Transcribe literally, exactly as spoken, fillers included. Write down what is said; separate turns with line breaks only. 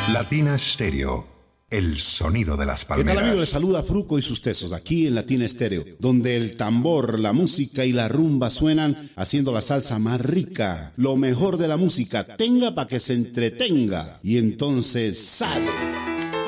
Latina Stereo, el sonido de las palmeras.
¿Qué tal, amigos? Les saluda Fruco y sus tesos aquí en Latina Stereo, donde el tambor, la música y la rumba suenan haciendo la salsa más rica. Lo mejor de la música, tenga para que se entretenga. Y entonces sale.